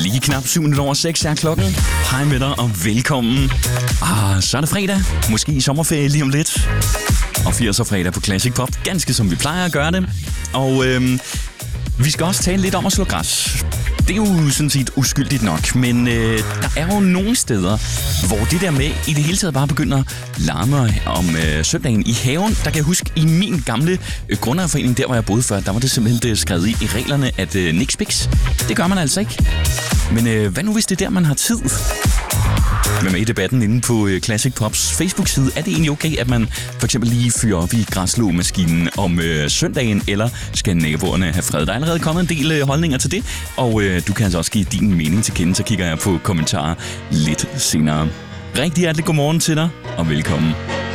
Lige knap 7:07 er klokken. Hej med dig og velkommen. Så er det fredag. Måske i sommerferie lige om lidt. Og 80'er fredag på Classic Pop. Ganske som vi plejer at gøre det. Og vi skal også tale lidt om at slå græs. Det er jo sådan set uskyldigt nok, men der er jo nogle steder, hvor det der med i det hele taget bare begynder at larme om søndagen i haven. Der kan jeg huske, i min gamle grundejerforening, der hvor jeg boede før, der var det simpelthen skrevet i reglerne, at niks piks. Det gør man altså ikke. Men hvad nu hvis det er der, man har tid? Vær med i debatten inde på Classic Pops Facebook-side. Er det egentlig okay, at man for eksempel lige fyrer op i græsslåmaskinen om søndagen, eller skal naboerne have fred? Der er allerede kommet en del holdninger til det, og du kan altså også give din mening til kende, så kigger jeg på kommentarer lidt senere. Rigtig hjertelig godmorgen til dig, og velkommen.